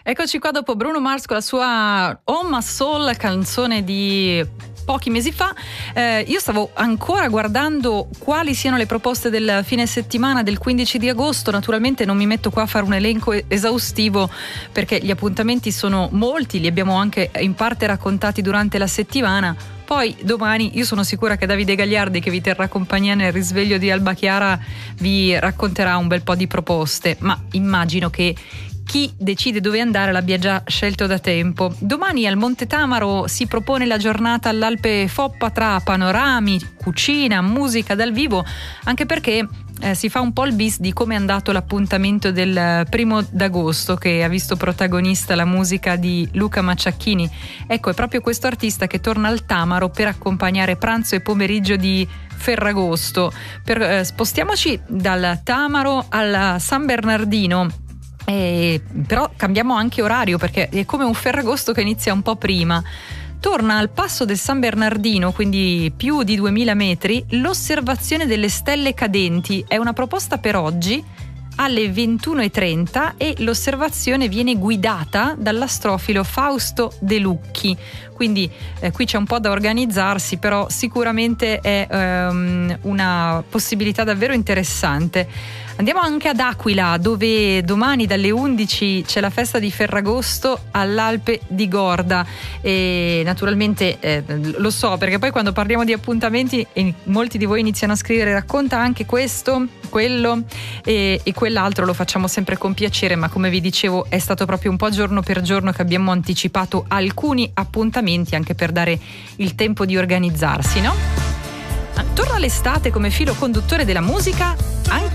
Eccoci qua dopo Bruno Mars con la sua Oh My Soul, canzone di pochi mesi fa. Io stavo ancora guardando quali siano le proposte del fine settimana del 15 di agosto. Naturalmente non mi metto qua a fare un elenco esaustivo perché gli appuntamenti sono molti, li abbiamo anche in parte raccontati durante la settimana. Poi domani io sono sicura che Davide Gagliardi, che vi terrà compagnia nel risveglio di Alba Chiara, vi racconterà un bel po' di proposte, ma immagino che chi decide dove andare l'abbia già scelto da tempo. Domani al Monte Tamaro si propone la giornata all'Alpe Foppa tra panorami, cucina, musica dal vivo, anche perché si fa un po' il bis di come è andato l'appuntamento del 1° d'agosto, che ha visto protagonista la musica di Luca Macciacchini. Ecco, è proprio questo artista che torna al Tamaro per accompagnare pranzo e pomeriggio di Ferragosto. Spostiamoci dal Tamaro al San Bernardino. Però cambiamo anche orario, perché è come un Ferragosto che inizia un po' prima. Torna al passo del San Bernardino, quindi più di 2000 metri, l'osservazione delle stelle cadenti. È una proposta per oggi alle 21:30 e l'osservazione viene guidata dall'astrofilo Fausto De Lucchi. Quindi qui c'è un po' da organizzarsi, però sicuramente è una possibilità davvero interessante. Andiamo anche ad Aquila, dove domani dalle 11 c'è la festa di Ferragosto all'Alpe di Gorda. E naturalmente lo so, perché poi quando parliamo di appuntamenti molti di voi iniziano a scrivere: racconta anche questo, quello e quell'altro. Lo facciamo sempre con piacere, ma come vi dicevo è stato proprio un po' giorno per giorno che abbiamo anticipato alcuni appuntamenti, anche per dare il tempo di organizzarsi, no? Torna l'estate come filo conduttore della musica, anche